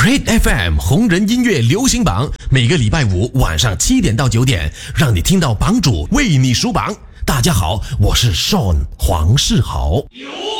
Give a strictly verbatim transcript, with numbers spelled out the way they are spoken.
Red F M 红人音乐流行榜，每个礼拜五晚上七点到九点，让你听到榜主为你数榜。大家好，我是 Sean 黄世豪。